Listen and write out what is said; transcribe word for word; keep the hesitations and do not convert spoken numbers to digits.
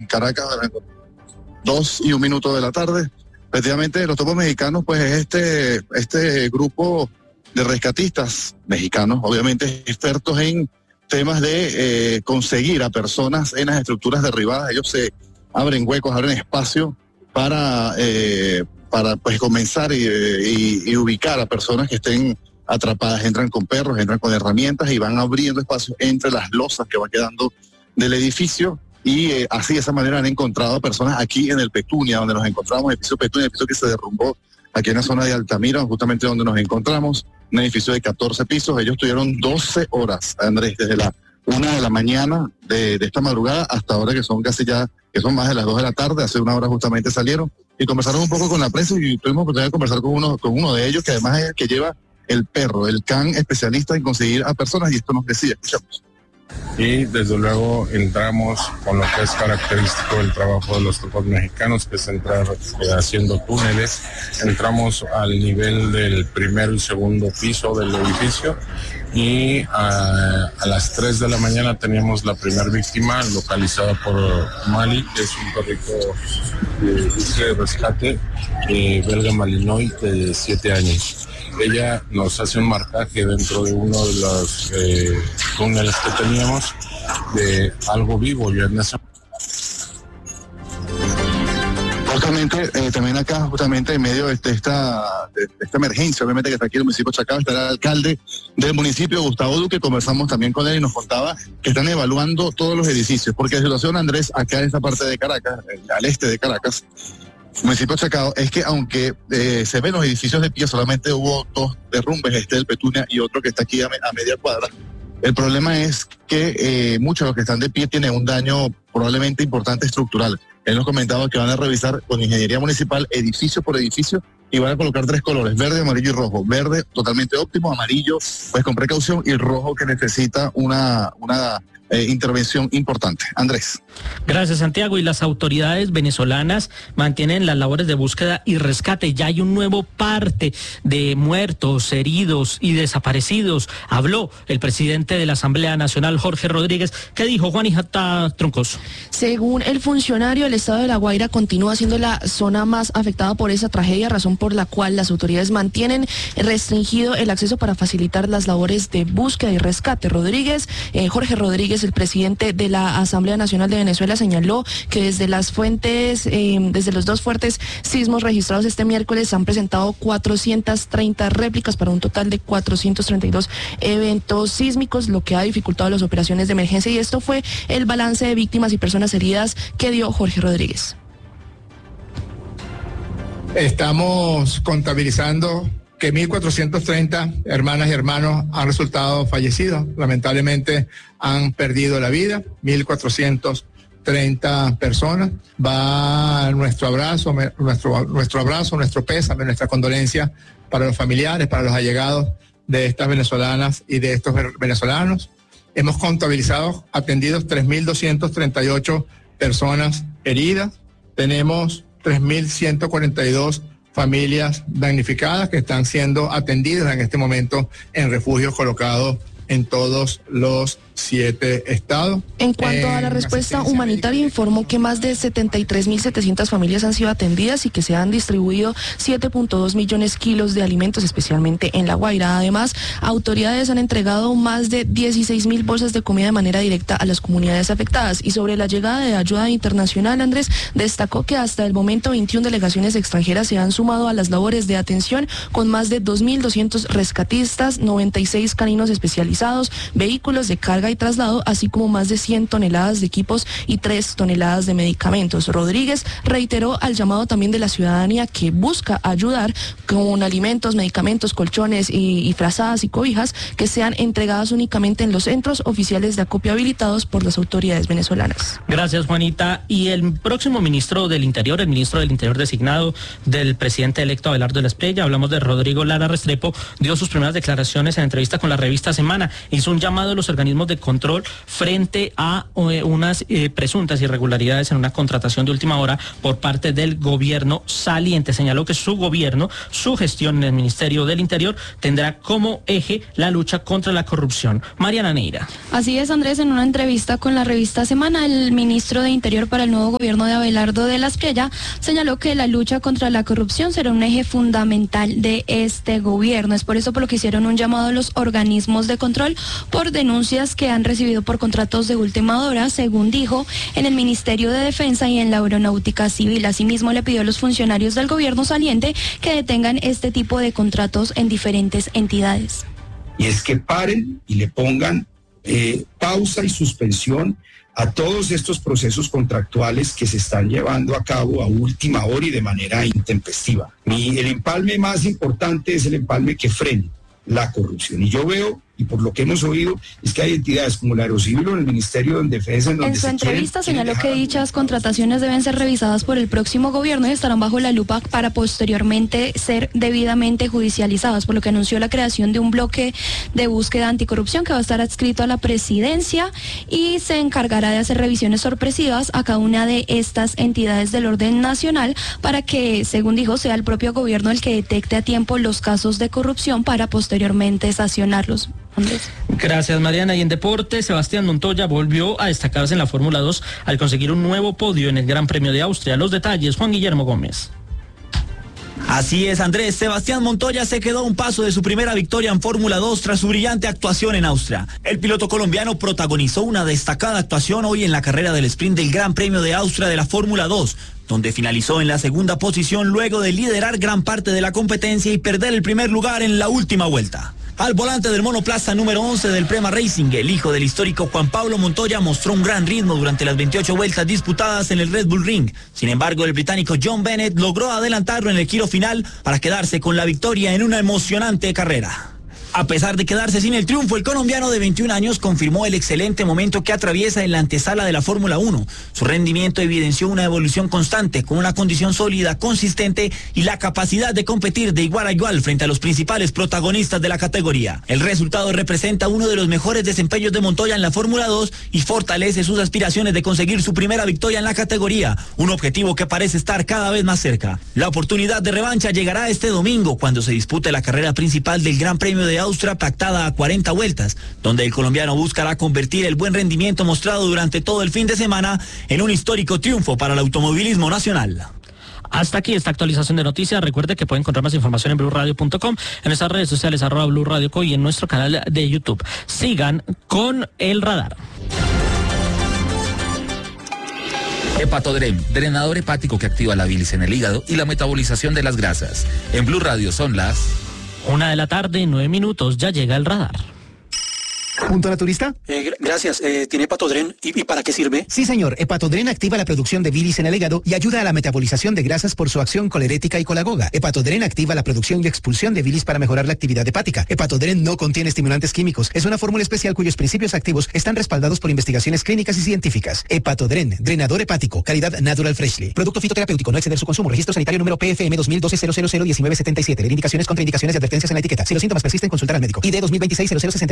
Caracas, dos y un minuto de la tarde. Efectivamente, los topos mexicanos, pues es este, este grupo de rescatistas mexicanos, obviamente expertos en temas de eh, conseguir a personas en las estructuras derribadas. Ellos se abren huecos, abren espacio para, eh, para pues comenzar y, y, y ubicar a personas que estén atrapadas. Entran con perros, entran con herramientas y van abriendo espacios entre las losas que va quedando del edificio. Y eh, así de esa manera han encontrado a personas aquí en el Petunia, donde nos encontramos, el edificio Petunia, el edificio que se derrumbó aquí en la zona de Altamira, justamente donde nos encontramos, un edificio de catorce pisos. Ellos tuvieron doce horas, Andrés, desde la una de la mañana de, de esta madrugada hasta ahora, que son casi ya, que son más de las dos de la tarde, hace una hora justamente salieron y conversaron un poco con la prensa y tuvimos oportunidad de conversar con uno, con uno de ellos, que además es el que lleva el perro, el can especialista en conseguir a personas, y esto nos decía, escuchamos. Y desde luego entramos con lo que es característico del trabajo de los topos mexicanos, que es entrar eh, haciendo túneles. Entramos al nivel del primero y segundo piso del edificio y a, a las tres de la mañana teníamos la primera víctima localizada por Mali, que es un perrito de, de rescate eh, belga malinois de siete años. Ella nos hace un marcaje dentro de uno de los eh, túneles que teníamos de algo vivo. Y en ese... Justamente, eh, también acá, justamente en medio de, este, esta, de esta emergencia, obviamente que está aquí el municipio de Chacao, está el alcalde del municipio, Gustavo Duque. Conversamos también con él y nos contaba que están evaluando todos los edificios, porque la situación, Andrés, acá en esta parte de Caracas, al este de Caracas, municipio de Chacao, es que aunque eh, se ven los edificios de pie, solamente hubo dos derrumbes, este del Petunia y otro que está aquí a, me, a media cuadra. El problema es que eh, muchos de los que están de pie tienen un daño probablemente importante estructural. Él nos comentaba que van a revisar con ingeniería municipal edificio por edificio y van a colocar tres colores, verde, amarillo y rojo. Verde totalmente óptimo, amarillo pues con precaución y rojo que necesita una, una eh, intervención importante. Andrés. Gracias, Santiago. Y las autoridades venezolanas mantienen las labores de búsqueda y rescate. Ya hay un nuevo parte de muertos, heridos y desaparecidos. Habló el presidente de la Asamblea Nacional, Jorge Rodríguez. ¿Qué dijo, Juanita Troncoso? Según el funcionario, el estado de La Guaira continúa siendo la zona más afectada por esa tragedia, razón por la cual las autoridades mantienen restringido el acceso para facilitar las labores de búsqueda y rescate. Rodríguez, eh, Jorge Rodríguez, el presidente de la Asamblea Nacional de Venezuela, señaló que desde las fuentes, eh, desde los dos fuertes sismos registrados este miércoles, han presentado cuatrocientas treinta réplicas para un total de cuatrocientos treinta y dos eventos sísmicos, lo que ha dificultado las operaciones de emergencia. Y esto fue el balance de víctimas y personas heridas que dio Jorge Rodríguez. Estamos contabilizando que mil cuatrocientos treinta hermanas y hermanos han resultado fallecidos. Lamentablemente han perdido la vida, mil cuatrocientos treinta personas. Va nuestro abrazo, nuestro, nuestro abrazo, nuestro pésame, nuestra condolencia para los familiares, para los allegados de estas venezolanas y de estos venezolanos. Hemos contabilizado, atendidos tres mil doscientas treinta y ocho personas heridas. Tenemos tres mil ciento cuarenta y dos familias damnificadas que están siendo atendidas en este momento en refugios colocados en todos los siete estados. En cuanto en a la respuesta humanitaria, informó que más de setenta y tres mil setecientas familias han sido atendidas y que se han distribuido siete punto dos millones de kilos de alimentos, especialmente en La Guaira. Además, autoridades han entregado más de dieciséis mil bolsas de comida de manera directa a las comunidades afectadas. Y sobre la llegada de ayuda internacional, Andrés destacó que hasta el momento veintiuna delegaciones extranjeras se han sumado a las labores de atención, con más de dos mil doscientos rescatistas, noventa y seis caninos especializados, vehículos de carga y traslado, así como más de cien toneladas de equipos y tres toneladas de medicamentos. Rodríguez reiteró al llamado también de la ciudadanía que busca ayudar con alimentos, medicamentos, colchones y, y frazadas y cobijas que sean entregadas únicamente en los centros oficiales de acopio habilitados por las autoridades venezolanas. Gracias, Juanita. Y el próximo ministro del Interior, el ministro del Interior designado del presidente electo Abelardo de la Espriella, hablamos de Rodrigo Lara Restrepo, dio sus primeras declaraciones en entrevista con la revista Semana. Semana hizo un llamado a los organismos de control frente a eh, unas eh, presuntas irregularidades en una contratación de última hora por parte del gobierno saliente. Señaló que su gobierno, su gestión en el Ministerio del Interior tendrá como eje la lucha contra la corrupción. Mariana Neira. Así es, Andrés, en una entrevista con la revista Semana, el ministro de Interior para el nuevo gobierno de Abelardo de la Espriella señaló que la lucha contra la corrupción será un eje fundamental de este gobierno. Es por eso por lo que hicieron un llamado a los organismos de control por denuncias que han recibido por contratos de última hora, según dijo, en el Ministerio de Defensa y en la Aeronáutica Civil. Asimismo, le pidió a los funcionarios del gobierno saliente que detengan este tipo de contratos en diferentes entidades. Y es que paren y le pongan eh, pausa y suspensión a todos estos procesos contractuales que se están llevando a cabo a última hora y de manera intempestiva. Mi, el empalme más importante es el empalme que frene la corrupción. Y yo veo, y por lo que hemos oído, es que hay entidades como la Aerocivil o el Ministerio de Defensa en donde En su se entrevista quieren, señaló quieren que dichas contrataciones deben ser revisadas por el próximo gobierno y estarán bajo la lupa para posteriormente ser debidamente judicializadas, por lo que anunció la creación de un bloque de búsqueda anticorrupción que va a estar adscrito a la presidencia y se encargará de hacer revisiones sorpresivas a cada una de estas entidades del orden nacional para que, según dijo, sea el propio gobierno el que detecte a tiempo los casos de corrupción para posteriormente sancionarlos. Andrés. Gracias, Mariana. Y en deporte, Sebastián Montoya volvió a destacarse en la Fórmula dos al conseguir un nuevo podio en el Gran Premio de Austria. Los detalles, Juan Guillermo Gómez. Así es, Andrés. Sebastián Montoya se quedó a un paso de su primera victoria en Fórmula dos tras su brillante actuación en Austria. El piloto colombiano protagonizó una destacada actuación hoy en la carrera del sprint del Gran Premio de Austria de la Fórmula dos, donde finalizó en la segunda posición luego de liderar gran parte de la competencia y perder el primer lugar en la última vuelta. Al volante del monoplaza número once del Prema Racing, el hijo del histórico Juan Pablo Montoya mostró un gran ritmo durante las veintiocho vueltas disputadas en el Red Bull Ring. Sin embargo, el británico John Bennett logró adelantarlo en el giro final para quedarse con la victoria en una emocionante carrera. A pesar de quedarse sin el triunfo, el colombiano de veintiún años confirmó el excelente momento que atraviesa en la antesala de la Fórmula uno. Su rendimiento evidenció una evolución constante, con una condición sólida, consistente y la capacidad de competir de igual a igual frente a los principales protagonistas de la categoría. El resultado representa uno de los mejores desempeños de Montoya en la Fórmula dos y fortalece sus aspiraciones de conseguir su primera victoria en la categoría, un objetivo que parece estar cada vez más cerca. La oportunidad de revancha llegará este domingo cuando se dispute la carrera principal del Gran Premio de Austria, pactada a cuarenta vueltas, donde el colombiano buscará convertir el buen rendimiento mostrado durante todo el fin de semana en un histórico triunfo para el automovilismo nacional. Hasta aquí esta actualización de noticias. Recuerde que puede encontrar más información en blue radio punto com, en nuestras redes sociales arroba Blue Radio Co y en nuestro canal de YouTube. Sigan con el radar. Hepatodrem, drenador hepático que activa la bilis en el hígado y la metabolización de las grasas. En Blue Radio son las... Una de la tarde, nueve minutos, ya llega el radar. ¿Punto naturista? Eh, gracias. Eh, ¿Tiene Hepatodren? ¿Y, ¿Y para qué sirve? Sí, señor. Hepatodren activa la producción de bilis en el hígado y ayuda a la metabolización de grasas por su acción colerética y colagoga. Hepatodren activa la producción y expulsión de bilis para mejorar la actividad hepática. Hepatodren no contiene estimulantes químicos. Es una fórmula especial cuyos principios activos están respaldados por investigaciones clínicas y científicas. Hepatodren, drenador hepático, calidad Natural Freshly. Producto fitoterapéutico, no exceder su consumo. Registro sanitario número P F M dos mil doce cero cero cero diecinueve setenta y siete. Leer indicaciones, contraindicaciones y advertencias en la etiqueta. Si los síntomas persisten, consultar al médico. I D dos mil veintiséis cero cero sesenta